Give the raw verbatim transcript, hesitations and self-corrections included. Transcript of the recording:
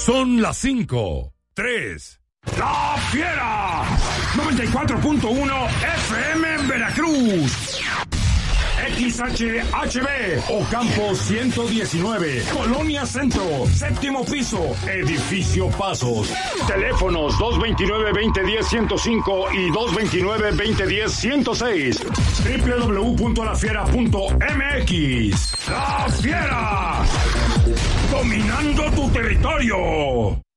Son las cinco, tres. ¡La Fiera! noventa y cuatro punto uno F M en Veracruz. X H H B, Ocampo ciento diecinueve, Colonia Centro, séptimo piso, Edificio Pasos. Teléfonos dos dos nueve, veinte diez, ciento cinco y dos dos nueve, veinte diez, ciento seis. doble u doble u doble u punto la fiera punto m x. ¡La Fiera! Dominando tu territorio.